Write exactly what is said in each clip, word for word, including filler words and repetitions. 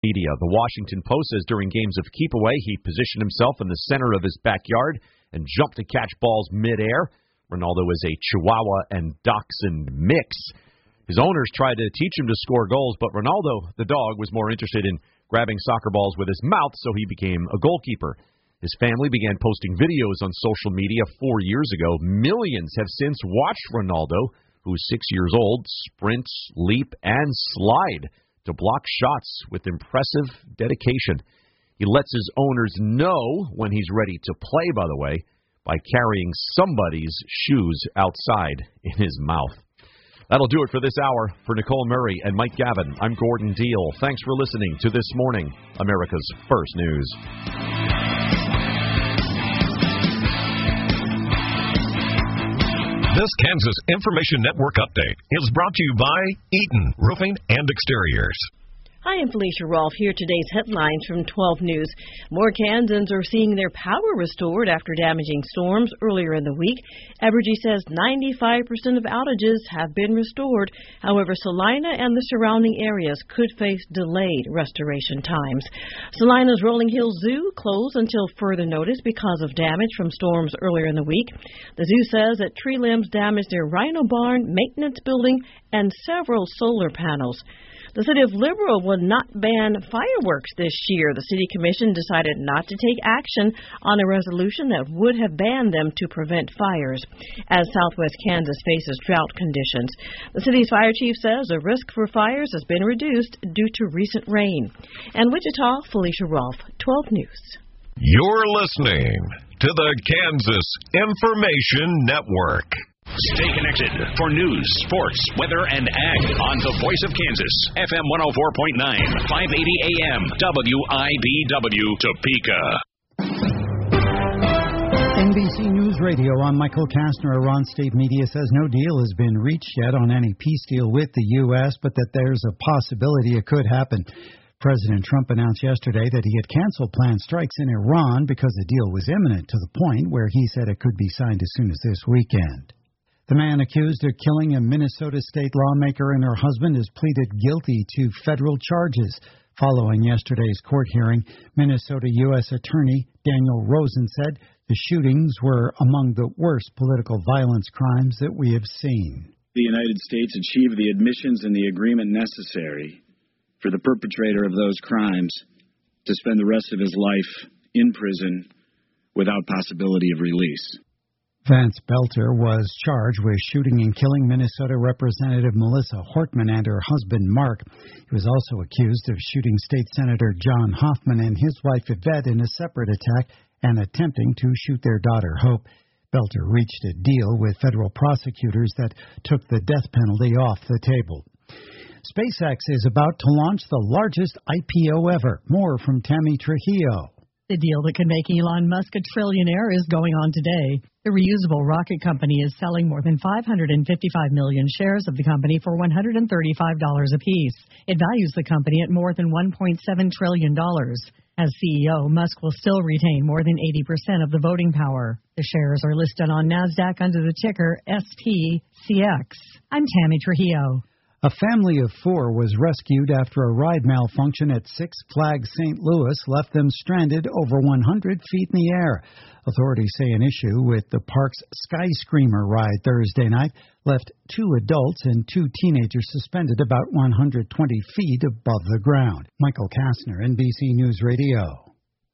Media. The Washington Post says during games of keep away, he positioned himself in the center of his backyard and jumped to catch balls midair. Ronaldo is a Chihuahua and Dachshund mix. His owners tried to teach him to score goals, but Ronaldo, the dog, was more interested in grabbing soccer balls with his mouth, so he became a goalkeeper. His family began posting videos on social media four years ago. Millions have since watched Ronaldo, who's six years old, sprint, leap, and slide to block shots with impressive dedication. He lets his owners know when he's ready to play, by the way, by carrying somebody's shoes outside in his mouth. That'll do it for this hour. For Nicole Murray and Mike Gavin, I'm Gordon Deal. Thanks for listening to This Morning, America's First News. This Kansas Information Network update is brought to you by Eaton Roofing and Exteriors. Hi, I'm Felicia Rolfe. Here are today's headlines from twelve News. More Kansans are seeing their power restored after damaging storms earlier in the week. Evergy says ninety-five percent of outages have been restored. However, Salina and the surrounding areas could face delayed restoration times. Salina's Rolling Hills Zoo closed until further notice because of damage from storms earlier in the week. The zoo says that tree limbs damaged their rhino barn, maintenance building, and several solar panels. The city of Liberal will not ban fireworks this year. The city commission decided not to take action on a resolution that would have banned them to prevent fires, as southwest Kansas faces drought conditions. The city's fire chief says the risk for fires has been reduced due to recent rain. And Wichita, Felicia Rolfe, twelve News. You're listening to the Kansas Information Network. Stay connected for news, sports, weather, and ag on the Voice of Kansas, F M one oh four point nine, five eighty A M, W I B W, Topeka. N B C News Radio, I'm Michael Kastner. Iran State Media says no deal has been reached yet on any peace deal with the U S, but that there's a possibility it could happen. President Trump announced yesterday that he had canceled planned strikes in Iran because the deal was imminent, to the point where he said it could be signed as soon as this weekend. The man accused of killing a Minnesota state lawmaker and her husband has pleaded guilty to federal charges. Following yesterday's court hearing, Minnesota U S Attorney Daniel Rosen said the shootings were among the worst political violence crimes that we have seen. The United States achieved the admissions and the agreement necessary for the perpetrator of those crimes to spend the rest of his life in prison without possibility of release. Vance Belter was charged with shooting and killing Minnesota Representative Melissa Hortman and her husband, Mark. He was also accused of shooting State Senator John Hoffman and his wife, Yvette, in a separate attack and attempting to shoot their daughter, Hope. Belter reached a deal with federal prosecutors that took the death penalty off the table. SpaceX is about to launch the largest I P O ever. More from Tammy Trujillo. The deal that could make Elon Musk a trillionaire is going on today. The reusable rocket company is selling more than five hundred fifty-five million shares of the company for one hundred thirty-five dollars apiece. It values the company at more than one point seven trillion dollars. As C E O, Musk will still retain more than eighty percent of the voting power. The shares are listed on NASDAQ under the ticker S P C X. I'm Tammy Trujillo. A family of four was rescued after a ride malfunction at Six Flags Saint Louis left them stranded over one hundred feet in the air. Authorities say an issue with the park's Sky Screamer ride Thursday night left two adults and two teenagers suspended about one hundred twenty feet above the ground. Michael Kastner, N B C News Radio.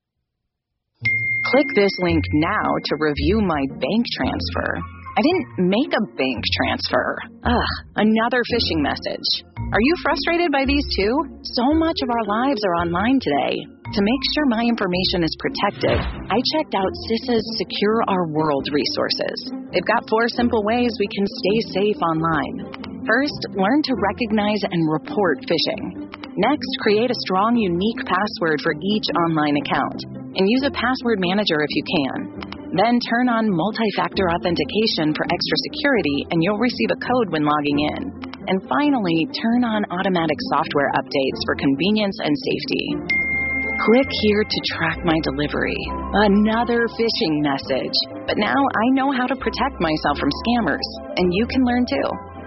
Click this link now to review my bank transfer. I didn't make a bank transfer. Ugh, another phishing message. Are you frustrated by these too? So much of our lives are online today. To make sure my information is protected, I checked out CISA's Secure Our World resources. They've got four simple ways we can stay safe online. First, learn to recognize and report phishing. Next, create a strong, unique password for each online account, and use a password manager if you can. Then turn on multi-factor authentication for extra security, and you'll receive a code when logging in. And finally, turn on automatic software updates for convenience and safety. Click here to track my delivery. Another phishing message. But now I know how to protect myself from scammers, and you can learn too.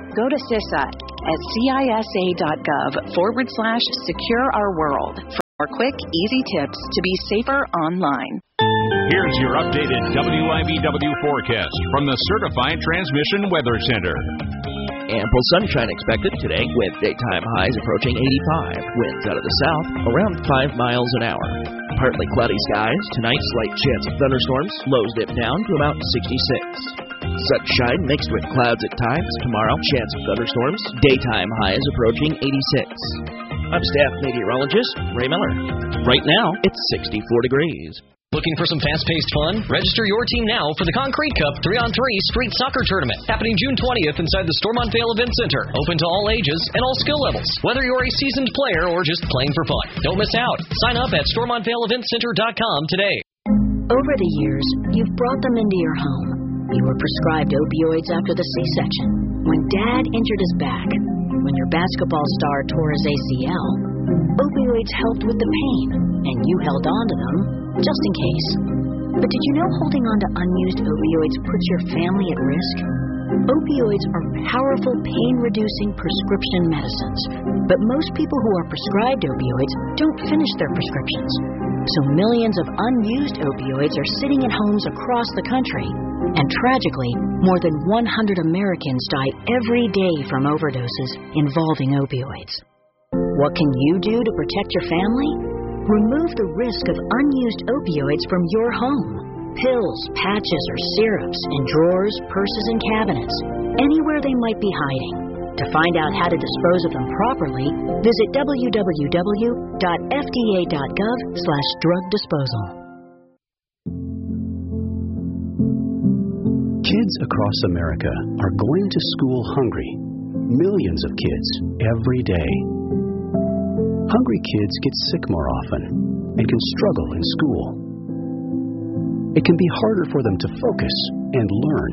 Go to CISA at cisa.gov forward slash secure our world for more quick, easy tips to be safer online. Here's your updated W I B W forecast from the Certified Transmission Weather Center. Ample sunshine expected today with daytime highs approaching eighty-five. Winds out of the south around five miles an hour. Partly cloudy skies. Tonight, slight chance of thunderstorms. Lows dip down to about sixty-six. Sunshine mixed with clouds at times. Tomorrow, chance of thunderstorms. Daytime highs approaching eighty-six. I'm staff meteorologist Ray Miller. Right now, it's sixty-four degrees. Looking for some fast-paced fun? Register your team now for the Concrete Cup three on three Street Soccer Tournament, happening June twentieth inside the Stormont Vale Event Center. Open to all ages and all skill levels, whether you're a seasoned player or just playing for fun. Don't miss out. Sign up at stormont vale event center dot com today. Over the years, you've brought them into your home. You were prescribed opioids after the C-section, when Dad injured his back, when your basketball star tore his A C L. Opioids helped with the pain, and you held on to them just in case. But did you know holding on to unused opioids puts your family at risk? Opioids are powerful pain-reducing prescription medicines, but most people who are prescribed opioids don't finish their prescriptions. So millions of unused opioids are sitting in homes across the country. And tragically, more than one hundred Americans die every day from overdoses involving opioids. What can you do to protect your family? Remove the risk of unused opioids from your home. Pills, patches, or syrups in drawers, purses, and cabinets, anywhere they might be hiding. To find out how to dispose of them properly, visit w w w dot f d a dot gov slash drug disposal. Kids across America are going to school hungry. Millions of kids every day. Hungry kids get sick more often and can struggle in school. It can be harder for them to focus and learn.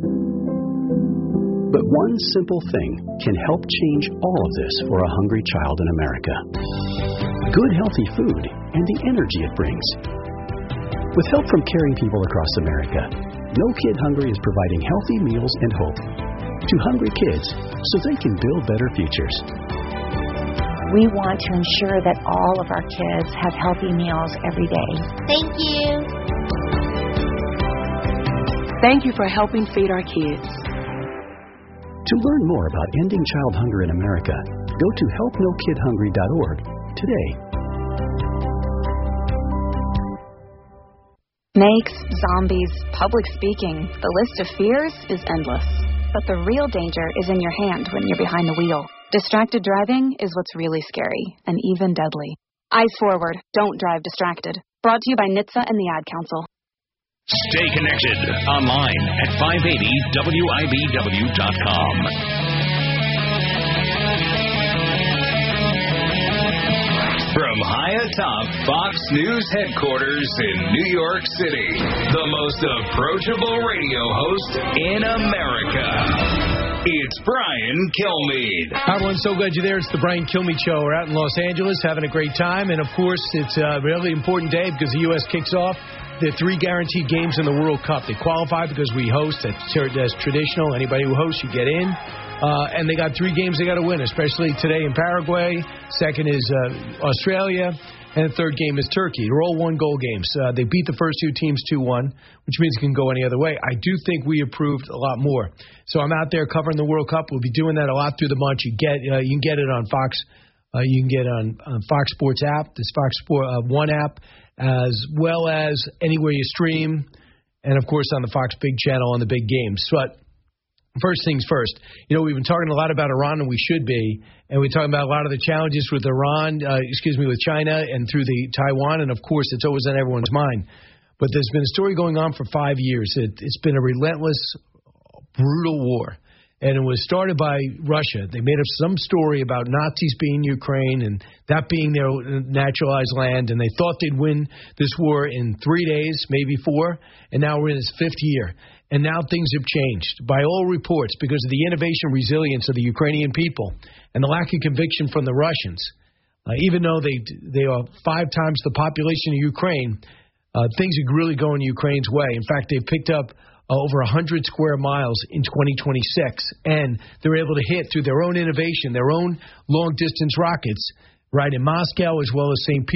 But one simple thing can help change all of this for a hungry child in America. Good healthy food and the energy it brings. With help from caring people across America, No Kid Hungry is providing healthy meals and hope to hungry kids so they can build better futures. We want to ensure that all of our kids have healthy meals every day. Thank you. Thank you for helping feed our kids. To learn more about ending child hunger in America, go to help no kid hungry dot org today. Snakes, zombies, public speaking. The list of fears is endless. But the real danger is in your hand when you're behind the wheel. Distracted driving is what's really scary and even deadly. Eyes forward. Don't drive distracted. Brought to you by N H T S A and the Ad Council. Stay connected online at five eighty W I B W dot com. From high atop Fox News headquarters in New York City, the most approachable radio host in America. It's Brian Kilmeade. Hi, everyone. So glad you're there. It's the Brian Kilmeade Show. We're out in Los Angeles having a great time. And, of course, it's a really important day because the U S kicks off the three guaranteed games in the World Cup. They qualify because we host. That's, that's traditional. Anybody who hosts, you get in. Uh, and they got three games they got to win, especially today in Paraguay. Second is uh, Australia. And the third game is Turkey. They're all one-goal games. Uh, they beat the first two teams two one, which means it can go any other way. I do think we improved a lot more. So I'm out there covering the World Cup. We'll be doing that a lot through the month. You get uh, you can get it on Fox. Uh, you can get it on, on Fox Sports app, this Fox Sport uh, One app, as well as anywhere you stream, and of course on the Fox Big Channel on the big games. But first things first, you know, we've been talking a lot about Iran, and we should be, and we're talking about a lot of the challenges with Iran, uh, excuse me, with China and through the Taiwan, and of course it's always on everyone's mind. But there's been a story going on for five years. It, it's been a relentless, brutal war, and it was started by Russia. They made up some story about Nazis being in Ukraine and that being their naturalized land, and they thought they'd win this war in three days, maybe four, and now we're in its fifth year. And now things have changed, by all reports, because of the innovation resilience of the Ukrainian people and the lack of conviction from the Russians. Uh, even though they they are five times the population of Ukraine, uh, things are really going Ukraine's way. In fact, they've picked up over one hundred square miles in twenty twenty-six, and they're able to hit through their own innovation, their own long-distance rockets, right in Moscow as well as Saint Petersburg.